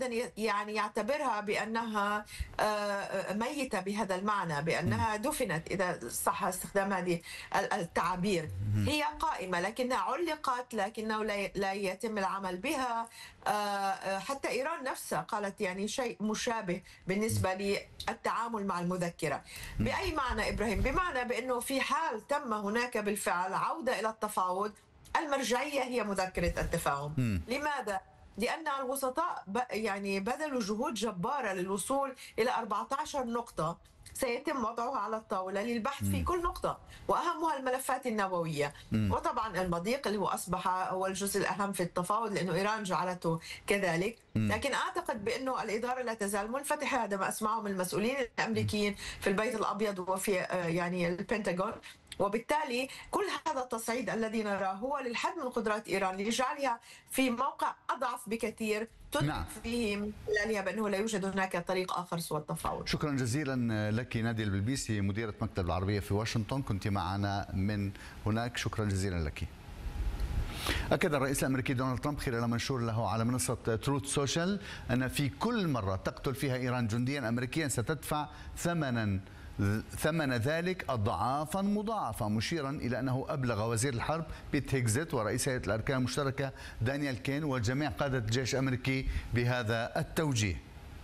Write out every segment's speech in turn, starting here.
أبدا يعني يعتبرها بأنها ميتة بهذا المعنى، بأنها دفنت إذا صح استخدام هذه التعابير. هي قائمة لكنها علقت، لكنه لا يتم العمل بها. حتى إيران نفسها قالت يعني شيء مشابه بالنسبة للتعامل مع المذكرة. بأي معنى إبراهيم؟ بمعنى بأنه في حال تم هناك بالفعل عودة إلى التفاوض، المرجعية هي مذكرة التفاهم. لماذا؟ لأن الوسطاء يعني بذلوا جهود جبارة للوصول إلى 14 نقطة سيتم وضعها على الطاولة للبحث في كل نقطة، وأهمها الملفات النووية. وطبعا المضيق اللي هو أصبح هو الجزء الأهم في التفاوض لأنه إيران جعلته كذلك. لكن أعتقد بأنه الإدارة لا تزال منفتحة، هذا ما أسمعه من المسؤولين الأمريكيين في البيت الأبيض وفي يعني البنتاغون. وبالتالي كل هذا التصعيد الذي نراه هو للحد من قدرات إيران لجعلها في موقع أضعف بكثير تدرك فيه من خلالها بأنه لا يوجد هناك طريق آخر سوى التفاوض. شكرا جزيلا لك نادية البلبيسي، مديرة مكتب العربية في واشنطن، كنت معنا من هناك. شكرا جزيلا لك. أكد الرئيس الأمريكي دونالد ترامب خلال منشور له على منصة تروث سوشيال أن في كل مرة تقتل فيها إيران جنديا أمريكيا ستدفع ثمن ذلك أضعافا مضاعفة، مشيرا إلى أنه أبلغ وزير الحرب بيت هيكزت ورئيس هيئة الأركان المشتركة دانيال كين وجميع قادة الجيش الأمريكي بهذا التوجيه.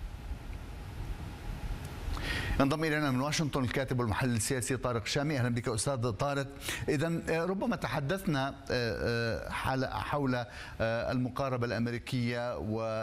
ينضم إلينا من واشنطن الكاتب والمحلل السياسي طارق شامي. أهلا بك أستاذ طارق. إذا ربما تحدثنا حول المقاربة الأمريكية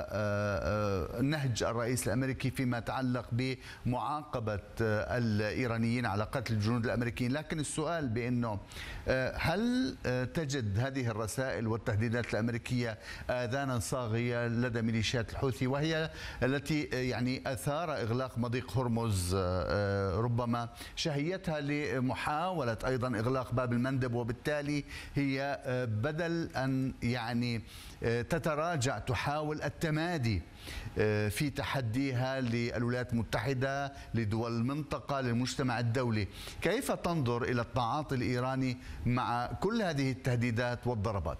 ونهج الرئيس الأمريكي فيما يتعلق بمعاقبة الإيرانيين على قتل الجنود الأمريكيين، لكن السؤال بأنه هل تجد هذه الرسائل والتهديدات الأمريكية آذانا صاغية لدى ميليشيات الحوثي، وهي التي يعني أثار إغلاق مضيق هرمز ربما شهيتها لمحاولة أيضا إغلاق باب المندب، وبالتالي هي بدل أن يعني تتراجع تحاول التمادي في تحديها للولايات المتحدة، لدول المنطقة، للمجتمع الدولي. كيف تنظر إلى التعاطي الإيراني مع كل هذه التهديدات والضربات؟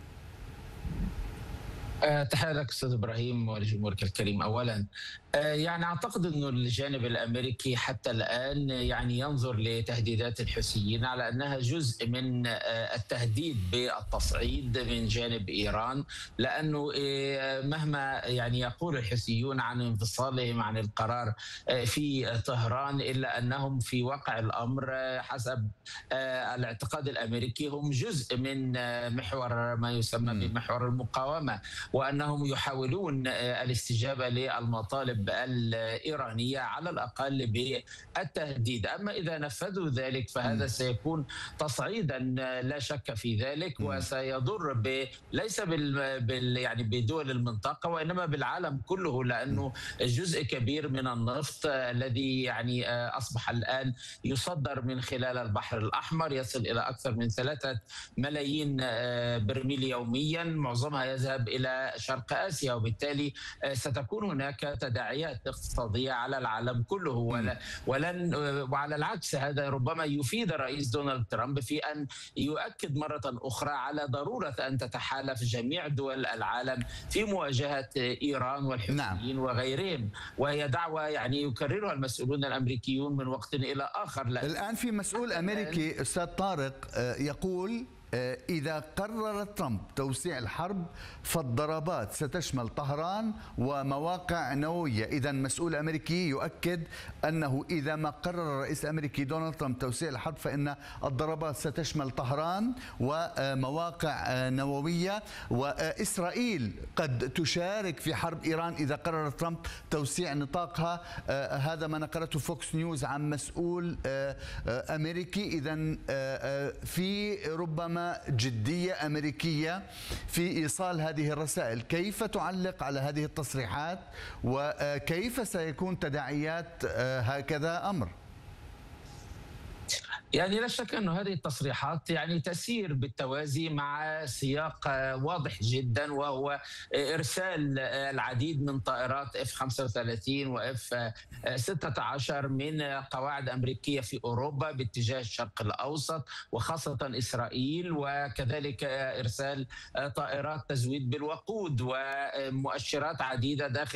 تحية لك أستاذ إبراهيم ولجمهورك الكريم. أولا يعني أعتقد أن الجانب الأمريكي حتى الآن يعني ينظر لتهديدات الحوثيين على أنها جزء من التهديد بالتصعيد من جانب إيران، لأنه مهما يعني يقول الحوثيون عن انفصالهم عن القرار في طهران، إلا أنهم في واقع الأمر حسب الاعتقاد الأمريكي هم جزء من محور ما يسمى بمحور المقاومة، وأنهم يحاولون الاستجابة للمطالب الإيرانية على الأقل بالتهديد. أما إذا نفذوا ذلك فهذا سيكون تصعيدا لا شك في ذلك، وسيضر ليس يعني بدول المنطقة وإنما بالعالم كله، لأنه جزء كبير من النفط الذي يعني أصبح الآن يصدر من خلال البحر الأحمر يصل إلى أكثر من 3 ملايين برميل يوميا، معظمها يذهب إلى شرق آسيا، وبالتالي ستكون هناك تداعيات اقتصادية على العالم كله. وعلى العكس هذا ربما يفيد الرئيس دونالد ترامب في أن يؤكد مرة أخرى على ضرورة أن تتحالف جميع دول العالم في مواجهة إيران والحوثيين وغيرهم، وهي دعوة يعني يكررها المسؤولون الأمريكيون من وقت إلى آخر. الآن في مسؤول أمريكي أستاذ طارق يقول إذا قرر ترامب توسيع الحرب فالضربات ستشمل طهران ومواقع نووية. إذا مسؤول أمريكي يؤكد أنه إذا ما قرر الرئيس الأمريكي دونالد ترامب توسيع الحرب فإن الضربات ستشمل طهران ومواقع نووية، وإسرائيل قد تشارك في حرب إيران إذا قرر ترامب توسيع نطاقها. هذا ما نقلته فوكس نيوز عن مسؤول أمريكي. إذا في ربما جدية أمريكية في إيصال هذه الرسائل. كيف تعلق على هذه التصريحات وكيف سيكون تداعيات هكذا أمر؟ يعني لا شك أن هذه التصريحات يعني تسير بالتوازي مع سياق واضح جدا، وهو إرسال العديد من طائرات F-35 و F-16 من قواعد أمريكية في أوروبا باتجاه الشرق الأوسط وخاصة إسرائيل، وكذلك إرسال طائرات تزويد بالوقود ومؤشرات عديدة داخل